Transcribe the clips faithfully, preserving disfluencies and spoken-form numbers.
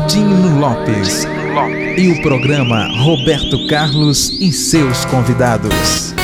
Dino Lopes e o programa Roberto Carlos e seus convidados.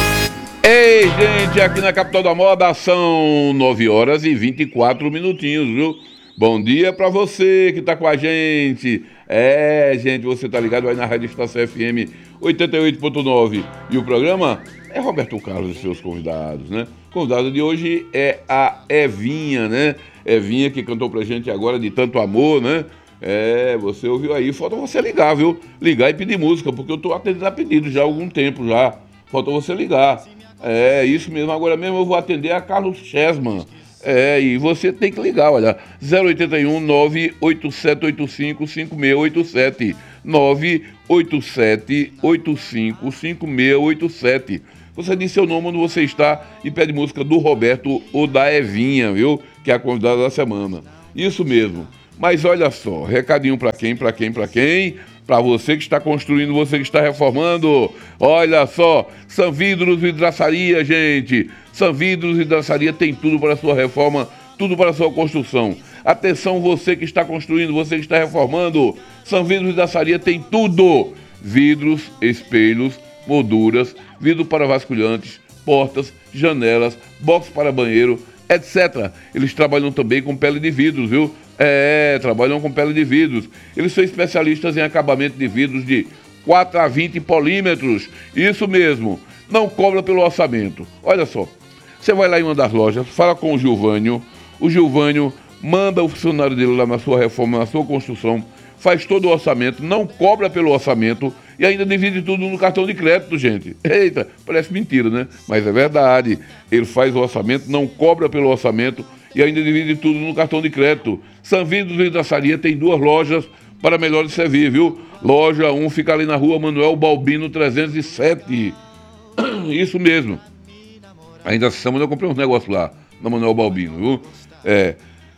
Ei, gente, aqui na Capital da Moda são nove horas e vinte e quatro minutinhos, viu? Bom dia pra você que tá com a gente. É, gente, você tá ligado aí na Rádio Estação F M oitenta e oito ponto nove. E o programa é Roberto Carlos e seus convidados, né? O convidado de hoje é a Evinha, né? Evinha que cantou pra gente agora De Tanto Amor, né? É, você ouviu aí, falta você ligar, viu? Ligar e pedir música, porque eu tô atendendo a pedido já há algum tempo já. Falta você ligar. É, isso mesmo, agora mesmo eu vou atender a Carlos Chesman. É, e você tem que ligar, olha, zero oito um nove oito sete oito cinco cinco seis oito sete, nove oito sete oito cinco cinco seis oito sete. Você diz seu nome onde você está e pede música do Roberto ou da Evinha, viu? Que é a convidada da semana. Isso mesmo. Mas olha só, recadinho pra quem, pra quem, pra quem? Pra você que está construindo, você que está reformando. Olha só, Sanvidros Vidraçaria, gente. Sanvidros Vidraçaria tem tudo para a sua reforma, tudo para a sua construção. Atenção, você que está construindo, você que está reformando. Sanvidros Vidraçaria tem tudo. Vidros, espelhos, molduras, vidro para vasculhantes, portas, janelas, box para banheiro, etcétera. Eles trabalham também com pele de vidros, viu? É, trabalham com pele de vidros. Eles são especialistas em acabamento de vidros de quatro a vinte polímetros. Isso mesmo, não cobra pelo orçamento. Olha só, você vai lá em uma das lojas, fala com o Gilvânio. O Gilvânio manda o funcionário dele lá na sua reforma, na sua construção, faz todo o orçamento, não cobra pelo orçamento e ainda divide tudo no cartão de crédito, gente. Eita, parece mentira, né? Mas é verdade. Ele faz o orçamento, não cobra pelo orçamento e ainda divide tudo no cartão de crédito. Sanvidros Vidraçaria tem duas lojas para melhor de servir, viu? Loja um fica ali na rua Manuel Balbino trezentos e sete. Isso mesmo. Ainda essa semana eu comprei uns negócios lá, na Manuel Balbino, viu? É.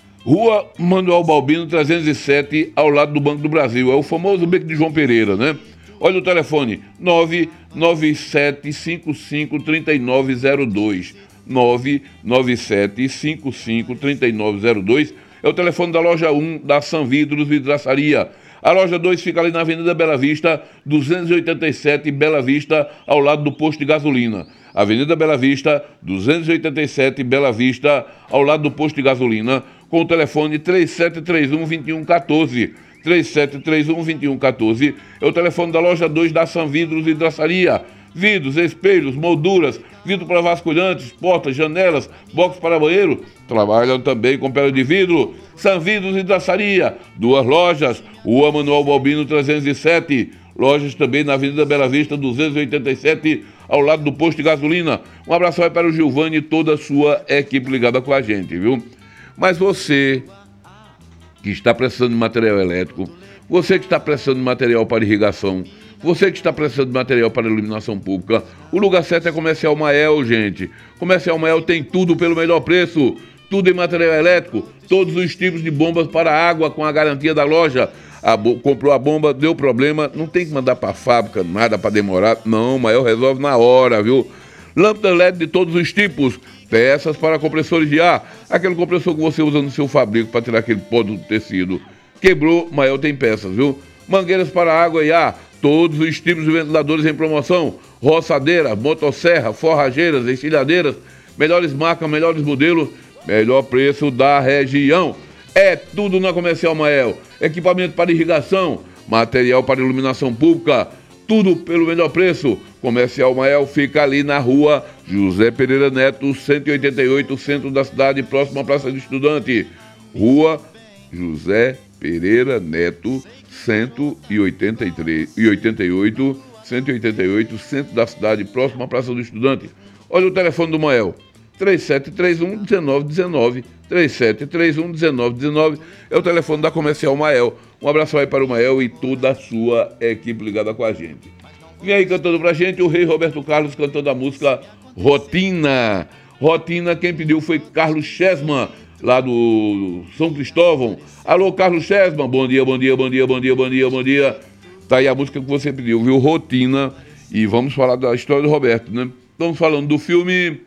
Rua Manuel Balbino trezentos e sete, ao lado do Banco do Brasil. É o famoso Beco de João Pereira, né? Olha o telefone, nove nove sete cinco cinco três nove zero dois. nove nove sete cinco cinco três nove zero dois é o telefone da loja um da Sanvidros Vidraçaria. A loja dois fica ali na Avenida Bela Vista, duzentos e oitenta e sete, Bela Vista, ao lado do posto de gasolina. Avenida Bela Vista, duzentos e oitenta e sete, Bela Vista, ao lado do posto de gasolina, com o telefone três sete três um, dois um um quatro. três sete três um, dois um um quatro é o telefone da loja dois da Sanvidros Vidraçaria. Vidros, espelhos, molduras, vidro para vasculhantes, portas, janelas, box para banheiro, trabalham também com pele de vidro. Sanvidros Vidraçaria, duas lojas, Rua Manuel Balbino trezentos e sete, lojas também na Avenida Bela Vista duzentos e oitenta e sete, ao lado do posto de gasolina. Um abraço aí para o Gilvani e toda a sua equipe ligada com a gente, viu? Mas você que está precisando de material elétrico, você que está precisando de material para irrigação, você que está precisando de material para iluminação pública, o lugar certo é Comercial Mael, gente. Comercial Mael tem tudo pelo melhor preço, tudo em material elétrico, todos os tipos de bombas para água com a garantia da loja. A bo- comprou a bomba, deu problema, não tem que mandar para a fábrica, nada para demorar, não, Mael resolve na hora, viu? Lâmpada L E D de todos os tipos, peças para compressores de ar, aquele compressor que você usa no seu fabrico para tirar aquele pó do tecido. Quebrou, Mael tem peças, viu? Mangueiras para água e ar, todos os tipos de ventiladores em promoção, roçadeira, motosserra, forrageiras, estilhadeiras, melhores marcas, melhores modelos, melhor preço da região. É tudo na Comercial Mael. Equipamento para irrigação, material para iluminação pública, tudo pelo melhor preço. Comercial Mael fica ali na rua José Pereira Neto, cento e oitenta e oito, centro da cidade, próximo à Praça do Estudante. Rua José Pereira Neto, cento e oitenta e três, e oitenta e oito, cento e oitenta e oito, centro da cidade, próximo à Praça do Estudante. Olha o telefone do Mael, três sete três um, um nove um nove, três sete três um, um nove um nove, é o telefone da Comercial Mael. Um abraço aí para o Mael e toda a sua equipe ligada com a gente. Vem aí cantando pra gente o Rei Roberto Carlos cantando a música Rotina. Rotina, quem pediu foi Carlos Chesman, lá do São Cristóvão. Alô, Carlos Chesman, bom dia, bom dia, bom dia, bom dia, bom dia, bom dia. Tá aí a música que você pediu, viu? Rotina. E vamos falar da história do Roberto, né? Estamos falando do filme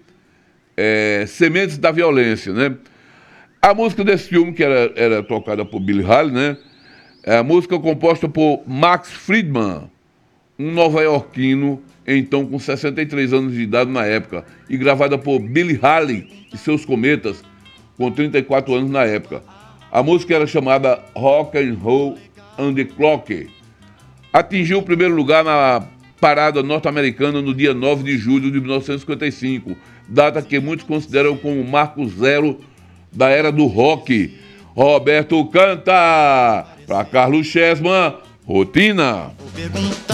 é, Sementes da Violência, né? A música desse filme, que era, era tocada por Billy Hall, né? É a música composta por Max Friedman, um nova-iorquino, então com sessenta e três anos de idade na época, e gravada por Billy Haley e seus Cometas, com trinta e quatro anos na época. A música era chamada Rock and Roll on the Clock. Atingiu o primeiro lugar na parada norte-americana no dia nove de julho de mil novecentos e cinquenta e cinco, data que muitos consideram como o marco zero da era do rock. Roberto canta para Carlos Chessman, Rotina.